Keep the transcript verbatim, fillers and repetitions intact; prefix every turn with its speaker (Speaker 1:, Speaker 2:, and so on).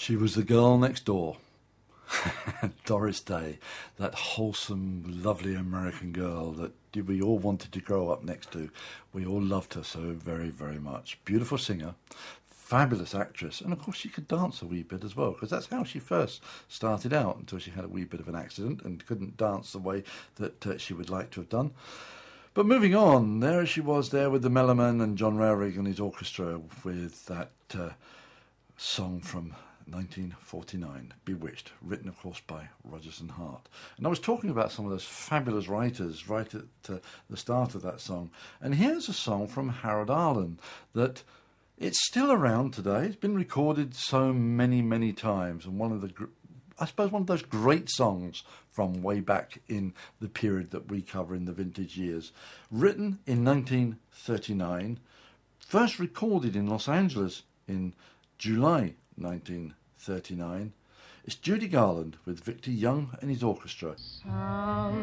Speaker 1: She was the girl next door. Doris Day, that wholesome, lovely American girl that we all wanted to grow up next to. We all loved her so very, very much. Beautiful singer, fabulous actress, and of course she could dance a wee bit as well, because that's how she first started out until she had a wee bit of an accident and couldn't dance the way that uh, she would like to have done. But moving on, there she was there with the Melloman and John Rarig and his orchestra with that uh, song from nineteen forty-nine, Bewitched, written, of course, by Rodgers and Hart. And I was talking about some of those fabulous writers right at uh, the start of that song. And here's a song from Harold Arlen that it's still around today. It's been recorded so many, many times. And one of the, gr- I suppose, one of those great songs from way back in the period that we cover in the vintage years. Written in nineteen thirty-nine, first recorded in Los Angeles in July nineteen thirty-nine. It's Judy Garland with Victor Young and his orchestra.
Speaker 2: Some